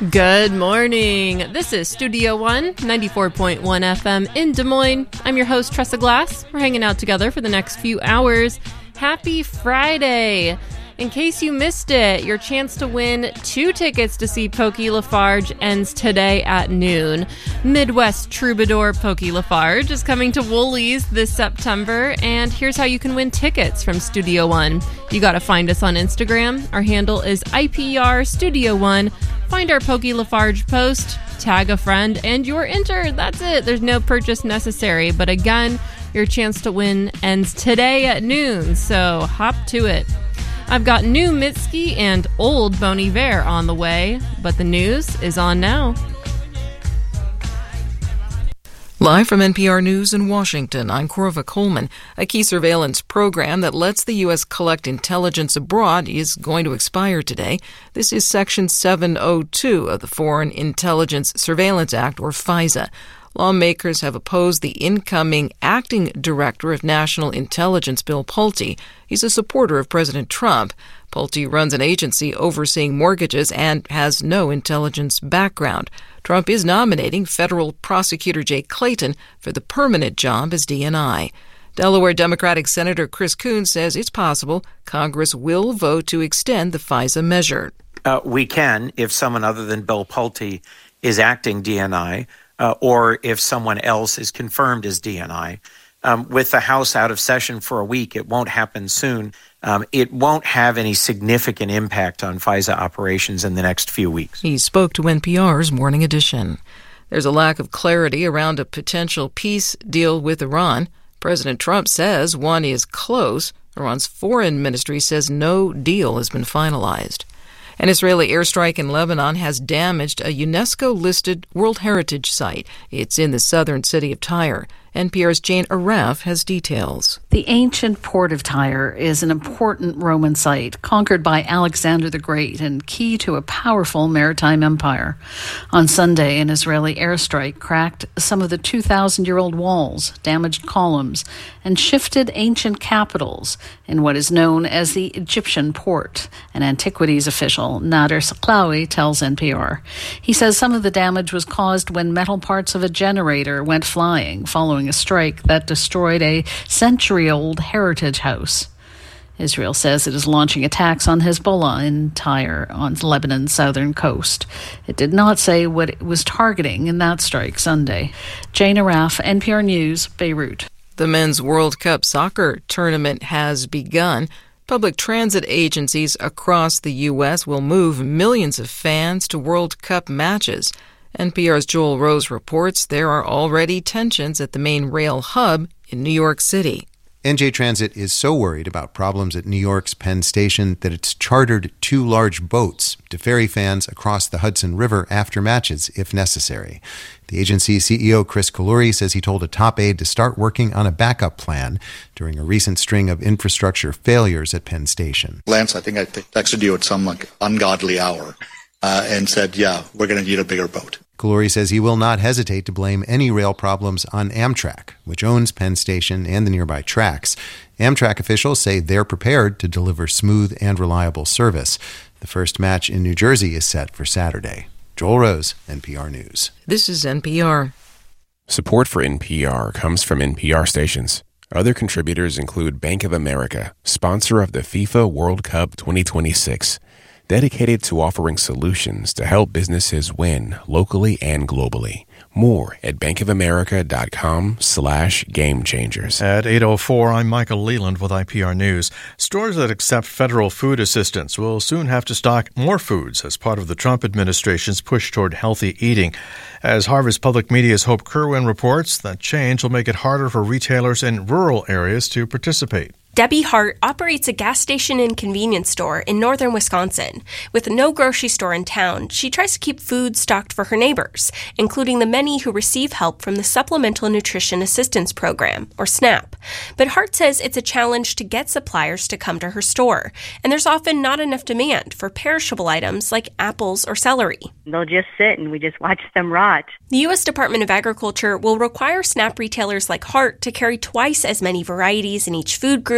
Good morning. This is Studio One, 94.1 FM in Des Moines. I'm your host, Tressa Glass. We're hanging out together for the next few hours. Happy Friday. In case you missed it, your chance to win 2 tickets to see Pokey LaFarge ends today at noon. Midwest troubadour Pokey LaFarge is coming to Woolies this September, and here's how you can win tickets from Studio One. You got to find us on Instagram. Our handle is IPR Studio One. Find our Pokey LaFarge post, tag a friend, and you're entered. That's it. There's no purchase necessary. But again, your chance to win ends today at noon, so hop to it. I've got new Mitski and old Bon Iver on the way, but the news is on now. Live from NPR News in Washington, I'm Corva Coleman. A key surveillance program that lets the U.S. collect intelligence abroad is going to expire today. This is Section 702 of the Foreign Intelligence Surveillance Act, or FISA. Lawmakers have opposed the incoming acting director of national intelligence, Bill Pulte. He's a supporter of President Trump. Pulte runs an agency overseeing mortgages and has no intelligence background. Trump is nominating federal prosecutor Jay Clayton for the permanent job as DNI. Delaware Democratic Senator Chris Coons says it's possible Congress will vote to extend the FISA measure. We can, if someone other than Bill Pulte is acting DNI, or if someone else is confirmed as DNI. With the House out of session for a week, it won't happen soon. It won't have any significant impact on FISA operations in the next few weeks. He spoke to NPR's Morning Edition. There's a lack of clarity around a potential peace deal with Iran. President Trump says one is close. Iran's foreign ministry says no deal has been finalized. An Israeli airstrike in Lebanon has damaged a UNESCO-listed World Heritage Site. It's in the southern city of Tyre. NPR's Jane Araf has details. The ancient port of Tyre is an important Roman site, conquered by Alexander the Great and key to a powerful maritime empire. On Sunday, an Israeli airstrike cracked some of the 2,000-year-old walls, damaged columns, and shifted ancient capitals in what is known as the Egyptian port. An antiquities official, Nader Saklawi, tells NPR. He says some of the damage was caused when metal parts of a generator went flying following a strike that destroyed a century-old heritage house. Israel says it is launching attacks on Hezbollah in Tyre on Lebanon's southern coast. It did not say what it was targeting in that strike Sunday. Jane Araf, NPR News, Beirut. The Men's World Cup soccer tournament has begun. Public transit agencies across the U.S. will move millions of fans to World Cup matches. NPR's Joel Rose reports there are already tensions at the main rail hub in New York City. NJ Transit is so worried about problems at New York's Penn Station that it's chartered 2 large boats to ferry fans across the Hudson River after matches, if necessary. The agency's CEO, Chris Kalouri, says he told a top aide to start working on a backup plan during a recent string of infrastructure failures at Penn Station. Lance, I think I texted you at some ungodly hour and said, yeah, we're going to need a bigger boat. Kalouri says he will not hesitate to blame any rail problems on Amtrak, which owns Penn Station and the nearby tracks. Amtrak officials say they're prepared to deliver smooth and reliable service. The first match in New Jersey is set for Saturday. Joel Rose, NPR News. This is NPR. Support for NPR comes from NPR stations. Other contributors include Bank of America, sponsor of the FIFA World Cup 2026. Dedicated to offering solutions to help businesses win locally and globally. More at bankofamerica.com/gamechangers. At 8:04, I'm Michael Leland with IPR News. Stores that accept federal food assistance will soon have to stock more foods as part of the Trump administration's push toward healthy eating. As Harvest Public Media's Hope Kerwin reports, that change will make it harder for retailers in rural areas to participate. Debbie Hart operates a gas station and convenience store in northern Wisconsin. With no grocery store in town, she tries to keep food stocked for her neighbors, including the many who receive help from the Supplemental Nutrition Assistance Program, or SNAP. But Hart says it's a challenge to get suppliers to come to her store, and there's often not enough demand for perishable items like apples or celery. They'll just sit and we just watch them rot. The U.S. Department of Agriculture will require SNAP retailers like Hart to carry twice as many varieties in each food group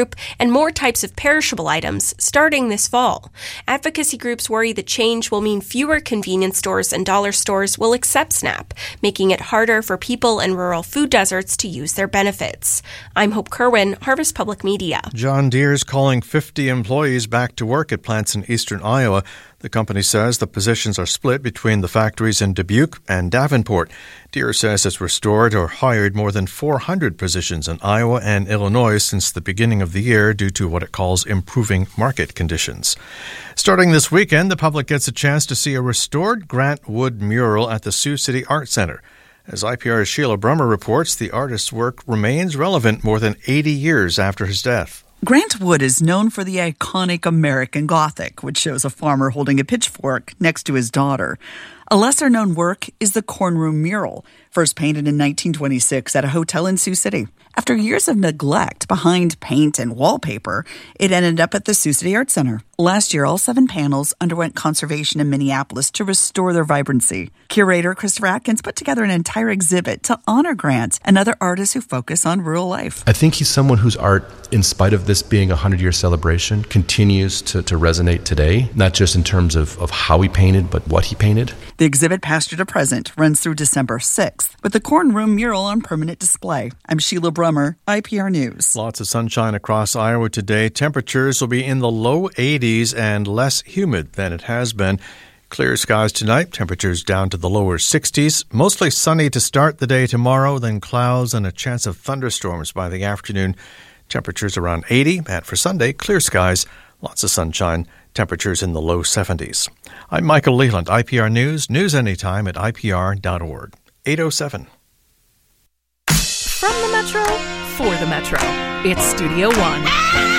syrup, and more types of perishable items starting this fall. Advocacy groups worry the change will mean fewer convenience stores and dollar stores will accept SNAP, making it harder for people in rural food deserts to use their benefits. I'm Hope Kerwin, Harvest Public Media. John Deere's calling 50 employees back to work at plants in eastern Iowa. The company says the positions are split between the factories in Dubuque and Davenport. Deere says it's restored or hired more than 400 positions in Iowa and Illinois since the beginning of the year due to what it calls improving market conditions. Starting this weekend, the public gets a chance to see a restored Grant Wood mural at the Sioux City Art Center. As IPR's Sheila Brummer reports, the artist's work remains relevant more than 80 years after his death. Grant Wood is known for the iconic American Gothic, which shows a farmer holding a pitchfork next to his daughter. A lesser-known work is the Corn Room mural, first painted in 1926 at a hotel in Sioux City. After years of neglect behind paint and wallpaper, it ended up at the Sioux City Art Center. Last year, all 7 panels underwent conservation in Minneapolis to restore their vibrancy. Curator Christopher Atkins put together an entire exhibit to honor Grant and other artists who focus on rural life. I think he's someone whose art, in spite of this being a 100-year celebration, continues to resonate today, not just in terms of how he painted, but what he painted. The exhibit, Pasture to Present, runs through December 6th, with the Corn Room mural on permanent display. I'm Sheila Brummer, IPR News. Lots of sunshine across Iowa today. Temperatures will be in the low 80s and less humid than it has been. Clear skies tonight, temperatures down to the lower 60s. Mostly sunny to start the day tomorrow, then clouds and a chance of thunderstorms by the afternoon. Temperatures around 80, and for Sunday, clear skies, lots of sunshine, temperatures in the low 70s. I'm Michael Leland, IPR News. News anytime at IPR.org. 8:07. From the Metro, for the Metro, it's Studio One.